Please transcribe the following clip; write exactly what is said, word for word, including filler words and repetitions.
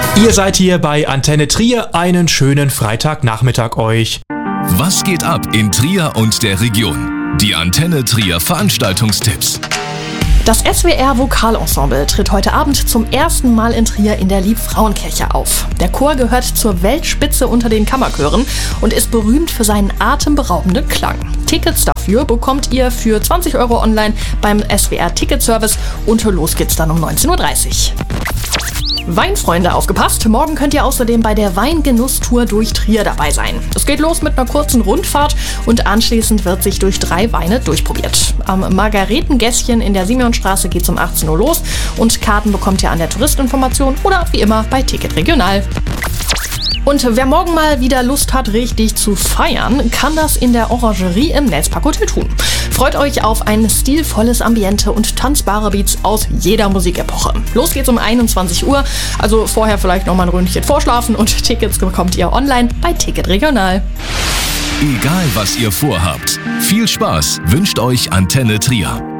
Ihr seid hier bei Antenne Trier. Einen schönen Freitagnachmittag euch. Was geht ab in Trier und der Region? Die Antenne Trier Veranstaltungstipps. Das S W R Vokalensemble tritt heute Abend zum ersten Mal in Trier in der Liebfrauenkirche auf. Der Chor gehört zur Weltspitze unter den Kammerchören und ist berühmt für seinen atemberaubenden Klang. Tickets dafür bekommt ihr für zwanzig Euro online beim S W R Ticketservice und los geht's dann um neunzehn Uhr dreißig. Weinfreunde, aufgepasst! Morgen könnt ihr außerdem bei der Weingenusstour durch Trier dabei sein. Es geht los mit einer kurzen Rundfahrt und anschließend wird sich durch drei Weine durchprobiert. Am Margaretengässchen in der Simeonstraße geht's um achtzehn Uhr los und Karten bekommt ihr an der Touristinformation oder wie immer bei Ticket Regional. Und wer morgen mal wieder Lust hat, richtig zu feiern, kann das in der Orangerie im Netzparkhotel tun. Freut euch auf ein stilvolles Ambiente und tanzbare Beats aus jeder Musikepoche. Los geht's um einundzwanzig Uhr, also vorher vielleicht noch mal ein Ründchen vorschlafen und Tickets bekommt ihr online bei Ticket Regional. Egal was ihr vorhabt, viel Spaß wünscht euch Antenne Trier.